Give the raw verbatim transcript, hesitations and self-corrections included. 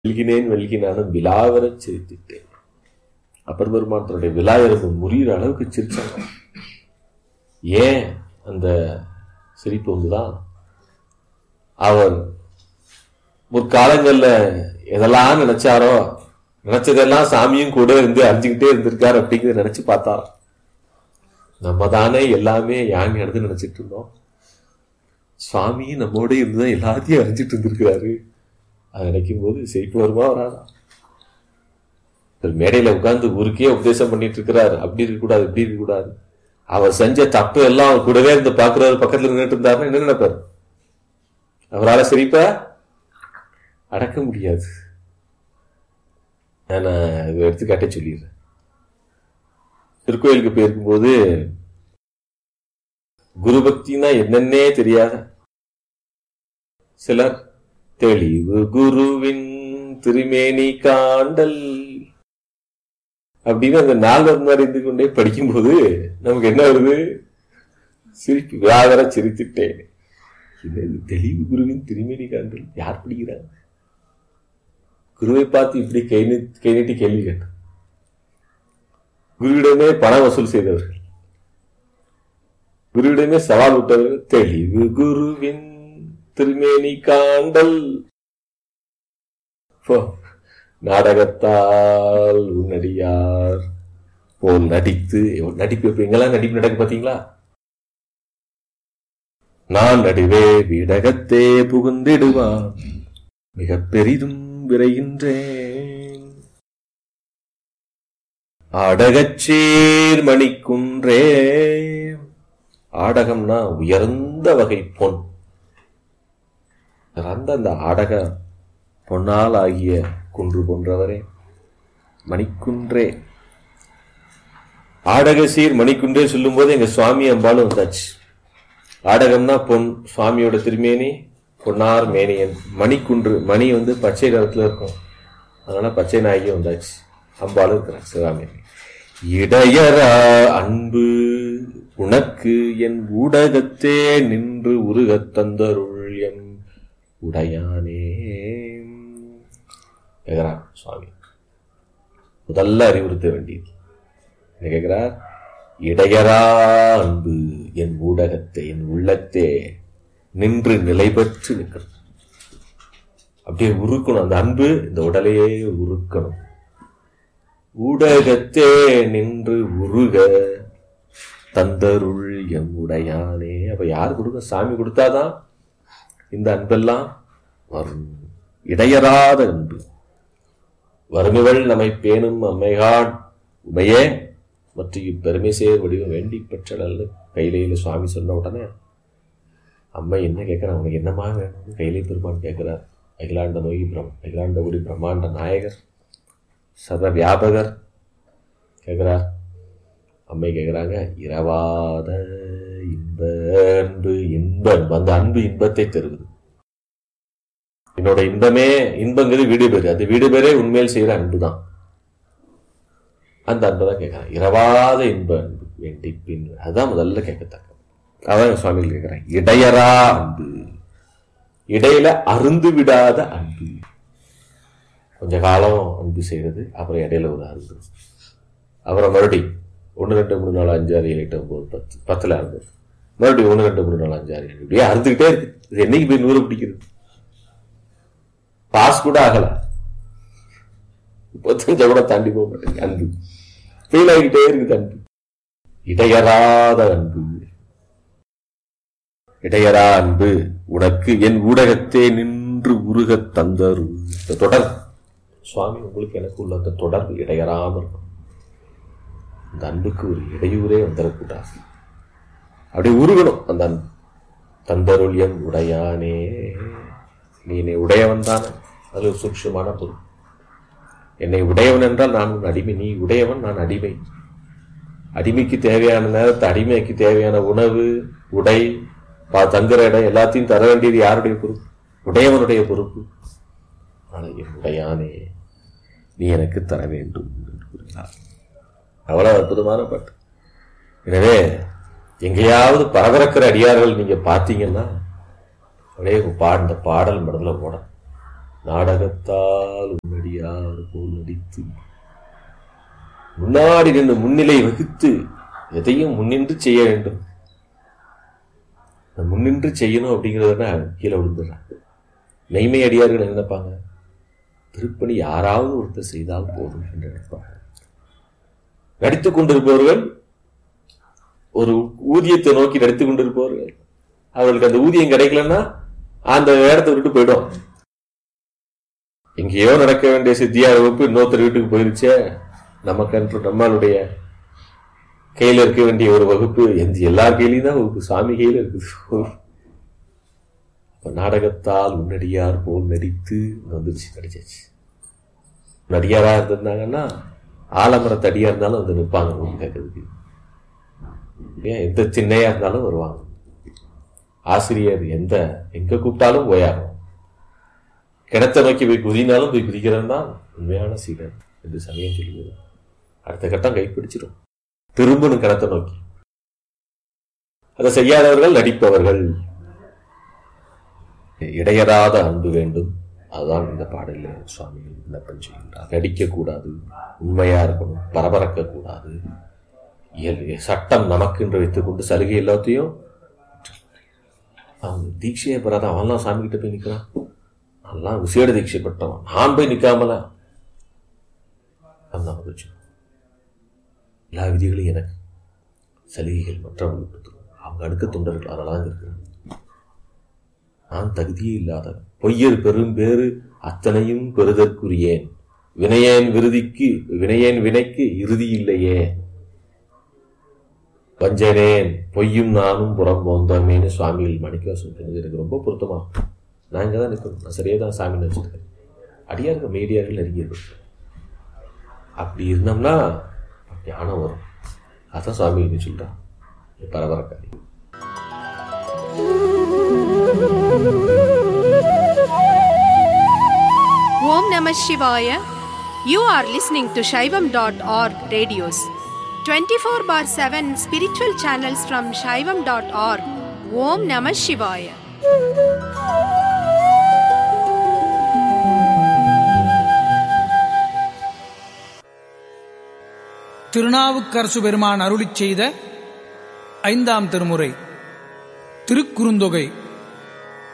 வெல்கினேன் வெல்கினானும் விழாவர சிரித்திட்டேன். அப்பர் பெருமான் தன்னுடைய விழாவிற்கு முறிகிற அளவுக்கு சிரிச்சாங்க. ஏன் அந்த சிரிப்பு வந்துதான், அவர் முற்காலங்கள்ல எதெல்லாம் நினைச்சாரோ நினைச்சதெல்லாம் சாமியும் கூட இருந்து அறிஞ்சுக்கிட்டே இருந்திருக்காரு அப்படிங்கிறத நினைச்சு பார்த்தார். நம்ம தானே எல்லாமே யாங்க நடந்து நினைச்சிட்டு இருந்தோம், சுவாமி நம்மோட இருந்துதான் எல்லாத்தையும் அறிஞ்சிட்டு இருந்திருக்கிறாரு. அதை நினைக்கும் போது சிரிப்பு வருமா வராதா? மேடையில உட்கார்ந்து ஊருக்கே உபதேசம் பண்ணிட்டு இருக்கிறார். அப்படி இருக்கக்கூடாது, இப்படி இருக்கக்கூடாது. அவர் செஞ்ச தப்பு எல்லாம் அவர் கூடவே இருந்து பாக்குறாரு, பக்கத்துல நின்றுட்டு இருந்தாருன்னா என்ன நினைப்பாரு? அவரால் சிரிப்ப அடக்க முடியாது. நான் எடுத்துக்காட்ட சொல்லிடுறேன். திருக்கோயிலுக்கு போயிருக்கும்போது குரு பக்தினா என்னன்னே தெரியாத சிலர் தெளிவு குருவின் திருமேனி காண்டல் அப்படின்னு அந்த நால்வர் மாதிரி இருந்து கொண்டே படிக்கும்போது நமக்கு என்ன வருது? சிரிப்பு. விழாவர சிரித்துட்டேன். தெளிவு குருவின் திருமேனி காண்டல் யார் படிக்கிறாங்க? குருவை பார்த்து இப்படி கை கை நீட்டி கேள்வி கேட்டார். குருவிடமே பண வசூல் செய்தவர்கள், குருவிடமே சவால் விட்டவர்கள். தெளிவு குருவின் திருமேனி காண்டல். நாடகத்தால் உன்னடியார் போல் நடித்து, நடிப்பு எப்படி எங்கெல்லாம் நடிப்பு நடக்கு பாத்தீங்களா? நான் நடுவே வீடகத்தே புகுந்திடுவான் மிக பெரிதும் விரைகின்றேன். ஆடகச்சேர் மணிக்குன்றே. ஆடகம்னா உயர்ந்த வகை பொன். அந்த ஆடக பொன்னால் ஆகிய குன்று போன்றவரே மணிக்குன்றே. ஆடகசீர் மணிக்குன்றே சொல்லும் போது எங்க சுவாமி அம்பாலும் வந்தாச்சு. ஆடகம்னா பொன், சுவாமியோட திருமேனி பொன்னார் மேனியன். மணிக்குன்று, மணி வந்து பச்சை நிறத்துல இருக்கும், அதனால பச்சை நாயகி வந்தாச்சு. அம்பாலும் இருக்கிறார் சிவாமி. இடையரா அன்பு உனக்கு என் ஊடகத்தே நின்று உருகத் தந்தருள் எம் உடையானே கேட்கிறார் சுவாமி. முதல்ல அறிவுறுத்த வேண்டியது என்ன கேட்கிறார்? இடையரா அன்பு என் ஊடகத்தை என் உள்ளத்தே நின்று நிலை பெற்று நிற்கணும். அப்படியே உருக்கணும் அந்த அன்பு, இந்த உடலையே உருக்கணும். ஊடகத்தே நின்று உருக தந்தருள் எம் உடையானே. அப்ப யாரு கொடுக்க? சாமி கொடுத்தாதான் இந்த அன்பெல்லாம் வரும். இடையராத அன்பு. வருமுகள் நம்மை பேணும் அம்மைகான் உமையே மற்றும் இப்பெருமை சேர் வடிவம் வேண்டி பெற்றல் அல்ல. கையிலையில சுவாமி சொன்ன உடனே அம்மை என்ன கேட்கிறார்? அவனுக்கு என்னமா வேணும்? கையிலை பெருமான் கேட்கிறார். அகிலாண்ட நோய் பிரம் அகிலாண்ட குடி பிரம்மாண்ட நாயகர் சர்வ வியாபகர் கேட்கிறார். அம்மை கேட்கிறாங்க, இரவாத இன்ப அன்பு. இன்ப அன்பு, அந்த அன்பு இன்பத்தை தருவது. என்னோட இன்பமே, இன்பங்கிறது வீடு பேரு, அந்த வீடு பேரே உண்மையில் செய்யற அன்பு தான். அந்த அன்பு தான் கேட்கிறான். இரவாத இன்ப அன்பு வேண்டி பின், அதுதான் முதல்ல கேட்கத்தக்க. அதான் சுவாமிகள் கேட்கிறான். இடையரா அன்பு, இடையில அருந்து விடாத அன்பு. கொஞ்ச காலம் அன்பு செய்யறது, அப்புறம் இடையில ஒரு அன்பு, அப்புறம் மறுபடி ஒன்று ரெண்டு மூணு நாலு அஞ்சு ஆறு ஏழு எட்டு ஒன்பது பத்து பத்துல அன்பு, மறுபடியும் ஒன்று ரெண்டு மூணு நாலு அஞ்சு ஆறு ஏழு இப்படியே அறுந்துகிட்டே இருக்கு. இது என்னைக்கு போய் நூறு பிடிக்கிறது? பாஸ் கூட ஆகல, முப்பத்தஞ்ச கூட தாண்டி போக மாட்டேங்க. அன்பு ஃபெயில் ஆகிட்டே இருக்குது அன்பு. இடையறாத அன்பு. இடையரா அன்பு உனக்கு என் ஊடகத்தே நின்று உருக தந்தரு. இந்த தொடர் சுவாமி உங்களுக்கு எனக்கு உள்ள அந்த தொடர்பு இடையறாம இருக்கும். அந்த அன்புக்கு ஒரு இடையூறே வந்துடக்கூடாது. அப்படி உருகணும் அந்த அன்பு. தந்தருள் என் உடையானே. நீ என்னை உடையவன் தானே, அது ஒரு சூட்சமான பொருள். என்னை உடையவன் என்றால் நான் உன் அடிமை, நீ உடையவன், நான் அடிமை. அடிமைக்கு தேவையான நேரத்தை, அடிமைக்கு தேவையான உணவு, உடை, தங்குற இடம் எல்லாத்தையும் தர வேண்டியது யாருடைய பொறுப்பு? உடையவனுடைய பொறுப்பு. என் உடையானே நீ எனக்கு தர வேண்டும் என்று கூறுகிறார். அவ்வளவு அற்புதமான பாட்டு. எனவே எங்கேயாவது பரபரக்கிற அடியார்கள் நீங்க பார்த்தீங்கன்னா அப்படியே பாட பாடல் மனதில் போட நாடகத்தால் உன்னடியார் போல் நடித்து முன்னாடி நின்று முன்னிலை வகித்து எதையும் முன்னின்று செய்ய வேண்டும். முன்னின்று செய்யணும் அப்படிங்கிறத கீழே விழுந்துடுறாங்க. மெய்மை அடியார்கள் நினைப்பாங்க, திருப்பணி யாராவது ஒருத்தர் செய்தால் போதும் என்று நினைப்பாங்க. நடித்துக் கொண்டிருப்பவர்கள், ஒரு ஊதியத்தை நோக்கி நடித்துக் கொண்டிருப்பவர்கள், அவர்களுக்கு அந்த ஊதியம் கிடைக்கலன்னா அந்த இடத்தை விட்டு போயிடும். எங்கேயோ நடக்க வேண்டிய சித்தியார் வகுப்பு இன்னொருத்தர் வீட்டுக்கு போயிருச்சே, நமக்கு நம்மளுடைய கையில இருக்க வேண்டிய ஒரு வகுப்பு எந்த எல்லார் கையிலையும் தான் வகுப்பு, சாமி கையில இருக்குது. நாடகத்தால் உன்னடியார் போல் நடித்து வந்துருச்சு, நடிச்சாச்சு. நடிகாரா இருந்திருந்தாங்கன்னா ஆலமரத்தடியா இருந்தாலும் வந்து நிற்பாங்க கேட்கறதுக்கு. ஏன் எந்த சின்னையா இருந்தாலும் வருவாங்க. ஆசிரியர் எந்த எங்க கூப்பிட்டாலும் போயாகும். கிணத்தை நோக்கி போய் குதினாலும் போய் குதிக்கிறேன் தான் உண்மையான சீடர் என்று சமயம் சொல்லுகிறது. அடுத்த கட்டம் கைப்பிடிச்சிடும், திரும்பணும் கிணத்தை நோக்கி. அதை செய்யாதவர்கள் நடிப்பவர்கள். இடையறாத அன்பு வேண்டும். அதுதான் இந்த பாடலில் சுவாமிகள் விண்ணப்பம் செய்கின்றார். நடிக்கக்கூடாது, உண்மையா இருக்கணும், பரபரக்க கூடாது. சட்டம் நமக்கு என்று வைத்துக் கொண்டு சலுகை எல்லாத்தையும் அவன் தீட்சையை பெறாத அவன்லாம் சாமி கிட்ட போய் நிற்கிறான், அதெல்லாம் விசேட தீட்சை பெற்றவன், நான் போய் நிற்காமல அந்த மகிழ்ச்சி. எல்லா விதிகளையும் எனக்கு சலுகைகள் மற்றவர்களுக்கு கொடுத்துருவோம். அவங்க அடுக்க தொண்டர்கள் அதெல்லாம் இருக்கிறாங்க. நான் தகுதியே இல்லாத பொய்யர் பெரும் பேறு அத்தனையும் பெறுதற்குரியேன், வினையேன் விருதிக்கு வினையேன் வினைக்கு இறுதி இல்லையே, வஞ்சனேன் பொய்யும் நானும் புறம் போந்தமேனு சுவாமிகள் மணிக்கவாசன் சொன்னது எனக்கு ரொம்ப பொருத்தமாகும். நான் இங்கே தான் நிற்கணும், நான் சரியாக தான் சாமி நினச்சிருக்கேன். அடியார்கள் மெய்டியார்கள் நெருங்கியர்கள். அப்படி இருந்தோம்னா ஞானம் வரும். அதான் சுவாமி சொல்றான் பரபரக்காரி. Om Namah Shivaya. You are listening to Shaivam dot org radios. twenty-four bar seven spiritual channels from Shaivam dot org. Om Namah Shivaya. Thirunavukkarasu பெருமான் அருளிச் செய்த ஐந்தாம் திருமுறை திருக்குறுந்தொகை